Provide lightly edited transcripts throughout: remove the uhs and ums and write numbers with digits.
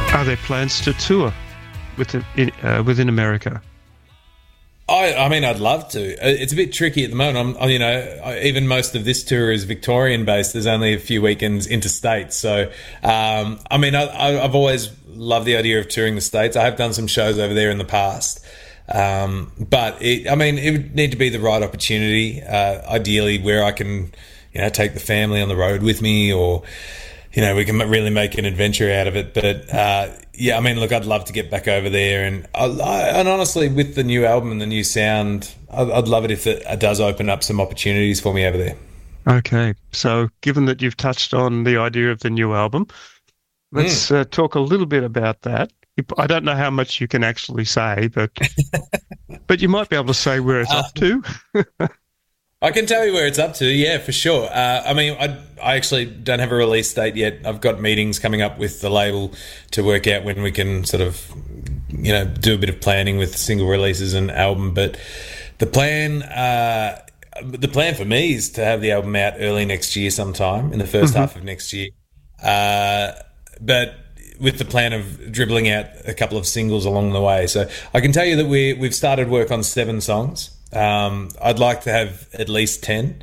Are there plans to tour within America? I mean, I'd love to. It's a bit tricky at the moment. Even most of this tour is Victorian based. There's only a few weekends interstate. So, I've always loved the idea of touring the States. I have done some shows over there in the past. But it would need to be the right opportunity, ideally where I can, take the family on the road with me, or, we can really make an adventure out of it. But, I'd love to get back over there. And honestly, with the new album and the new sound, I'd love it if it does open up some opportunities for me over there. Okay. So given that you've touched on the idea of the new album, let's talk a little bit about that. I don't know how much you can actually say, but but you might be able to say where it's up to. I can tell you where it's up to, yeah, for sure. I actually don't have a release date yet. I've got meetings coming up with the label to work out when we can sort of, do a bit of planning with single releases and album. But the plan for me is to have the album out early next year sometime, in the first half of next year. But with the plan of dribbling out a couple of singles along the way. So I can tell you that we've started work on 7 songs. I'd like to have at least 10.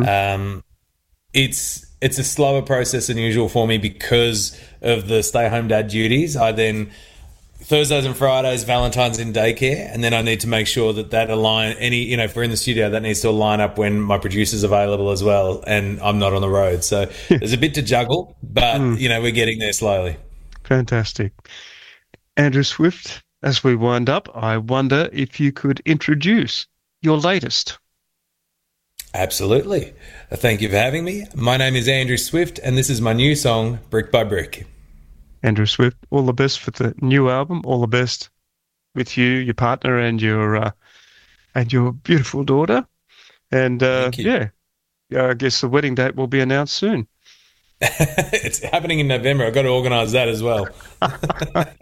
It's a slower process than usual for me because of the stay-home dad duties. I then Thursdays and Fridays, Valentine's in daycare, and then I need to make sure that align if we're in the studio, that needs to line up when my producer's available as well, and I'm not on the road. So there's a bit to juggle, but we're getting there slowly. Fantastic. Andrew Swift, as we wind up, I wonder if you could introduce your latest. Absolutely. Thank you for having me. My name is Andrew Swift, and this is my new song, Brick by Brick. Andrew Swift, all the best for the new album. All the best with you, your partner, and your beautiful daughter. And I guess the wedding date will be announced soon. It's happening in November. I've got to organise that as well.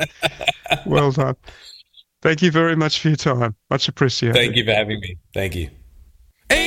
Well done. Thank you very much for your time. Much appreciated. Thank you for having me. Thank you.